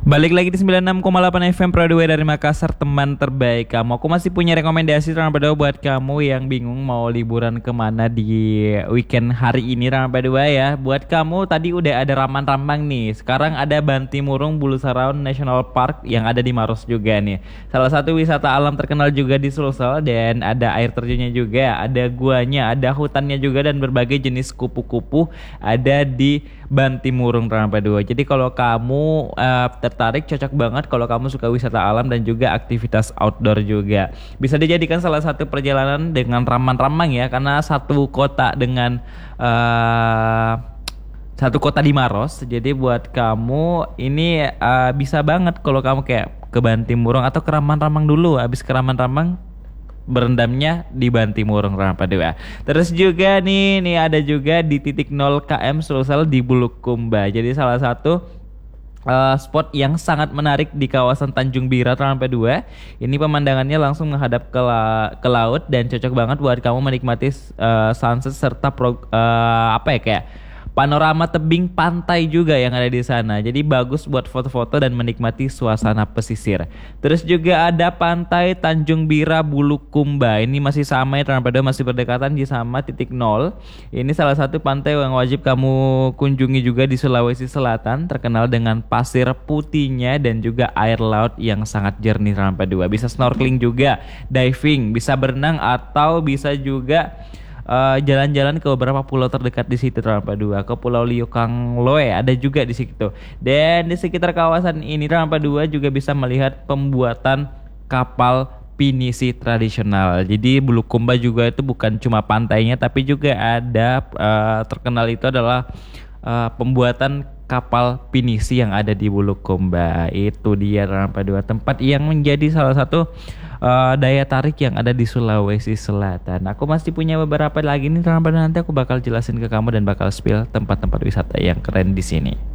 Balik lagi di 96,8 FM Prodway dari Makassar, teman terbaik kamu. Aku masih punya rekomendasi Ramadan buat kamu yang bingung mau liburan kemana di weekend hari ini Ramadan ya. Buat kamu tadi udah ada Raman-Rambang nih. Sekarang ada Bantimurung Bulu Saraon National Park yang ada di Maros juga nih. Salah satu wisata alam terkenal juga di Sulsel, dan ada air terjunnya juga, ada guanya, ada hutannya juga, dan berbagai jenis kupu-kupu ada di Bantimurung Ramadan. Jadi kalau kamu tertarik, cocok banget kalau kamu suka wisata alam dan juga aktivitas outdoor juga. Bisa dijadikan salah satu perjalanan dengan Raman-Rambang ya, karena satu kota dengan satu kota di Maros. Jadi buat kamu ini bisa banget kalau kamu kayak ke Bantimurung atau ke Raman-Rambang dulu. Habis ke Raman-Rambang berendamnya di Bantimurung Ramadan. Terus juga nih ada juga di titik 0 km Sulsel di Bulukumba. Jadi salah satu spot yang sangat menarik di kawasan Tanjung Bira Ramadan. Ini pemandangannya langsung menghadap ke laut dan cocok banget buat kamu menikmati sunset serta kayak panorama tebing pantai juga yang ada di sana. Jadi bagus buat foto-foto dan menikmati suasana pesisir. Terus juga ada pantai Tanjung Bira Bulukumba. Ini masih sama ya, Ramadan masih berdekatan di sama titik 0. Ini salah satu pantai yang wajib kamu kunjungi juga di Sulawesi Selatan, terkenal dengan pasir putihnya dan juga air laut yang sangat jernih Ramadan. Bisa snorkeling juga, diving, bisa berenang, atau bisa juga jalan-jalan ke beberapa pulau terdekat di situ Ramadan. Ke Pulau Liukangloe ada juga di situ. Dan di sekitar kawasan ini Ramadan juga bisa melihat pembuatan kapal pinisi tradisional. Jadi Bulukumba juga itu bukan cuma pantainya, tapi juga ada terkenal itu adalah pembuatan kapal pinisi yang ada di Bulukumba. Itu dia Ramadan, tempat yang menjadi salah satu daya tarik yang ada di Sulawesi Selatan. Aku masih punya beberapa lagi nih Ramadan, nanti aku bakal jelasin ke kamu dan bakal spill tempat-tempat wisata yang keren di sini.